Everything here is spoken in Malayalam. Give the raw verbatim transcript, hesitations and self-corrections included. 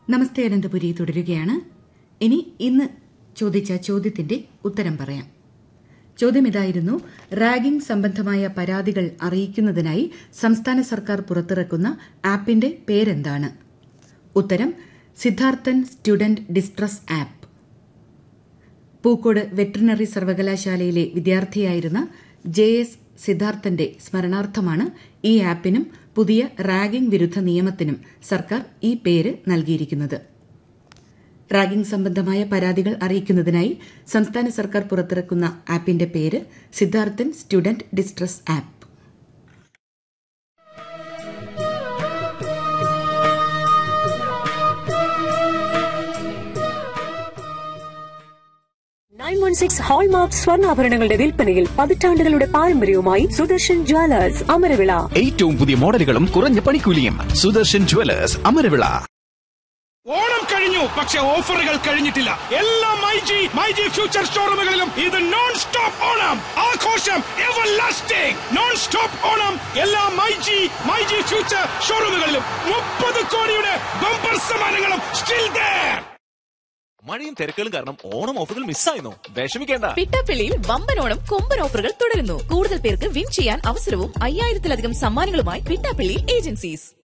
നമസ്തേ അനന്തപുരി തുടരുകയാണ്. ഇനി ഇന്ന് ചോദിച്ച ചോദ്യത്തിന്റെ ഉത്തരം പറയാം. ചോദ്യം ഇതായിരുന്നു: റാഗിംഗ് സംബന്ധമായ പരാതികൾ അറിയിക്കുന്നതിനായി സംസ്ഥാന സർക്കാർ പുറത്തിറക്കുന്ന ആപ്പിന്റെ പേരെന്താണ്? ഉത്തരം Siddharthan student distress app. Pookode veterinary സർവകലാശാലയിലെ വിദ്യാർത്ഥിയായിരുന്ന ജെ എസ് സിദ്ധാർത്ഥന്റെ സ്മരണാർത്ഥമാണ് ഈ ആപ്പിനും പുതിയ റാഗിംഗ് വിരുദ്ധ നിയമത്തിനും സർക്കാർ ഈ പേര് നൽകിയിരിക്കുന്നത്. റാഗിംഗ് സംബന്ധമായ പരാതികൾ അറിയിക്കുന്നതിനായി സംസ്ഥാന സർക്കാർ പുറത്തിറക്കുന്ന ആപ്പിന്റെ പേര് Siddharthan student distress app. Nine one six hallmark സ്വർണ്ണാഭരണങ്ങളുടെ വിൽപ്പനയിൽ പതിറ്റാണ്ടുകളുടെ പാരമ്പര്യവുമായി സുദർശൻ ജ്വല്ലേഴ്സ് അമരവിള. ഏറ്റവും പുതിയ മോഡലുകളും കുറഞ്ഞ പണിക്കൂലിയും. സുദർശൻ ജ്വല്ലേഴ്സ് അമരവിള. ഓണം കഴിഞ്ഞു, പക്ഷെ ഓഫറുകൾ കഴിഞ്ഞിട്ടില്ല. എല്ലാ മൈജി മൈജി ഫ്യൂച്ചർ ഷോറൂമുകളിലും ഇത് നോൺ സ്റ്റോപ്പ് ഓണം ആഘോഷം. Ever lasting non stop Onam എല്ലാ മൈജി മൈജി ഫ്യൂച്ചർ ഷോറൂമുകളിലും. മുപ്പത് കോടിയുടെ ബമ്പർ സമ്മാനങ്ങളും സ്റ്റിൽ ദേർ. മഴയും തിരക്കുകളും കാരണം ഓണം ഓഫറുകൾ മിസ്സായിരുന്നു. വിഷമിക്കേണ്ട. പിട്ടാപ്പിള്ളിയിൽ വമ്പൻ ഓണം കൊമ്പൻ ഓഫറുകൾ തുടരുന്നു. കൂടുതൽ പേർക്ക് വിൻ ചെയ്യാൻ അവസരവും അയ്യായിരത്തിലധികം സമ്മാനങ്ങളുമായി പിട്ടാപ്പിള്ളി ഏജൻസീസ്.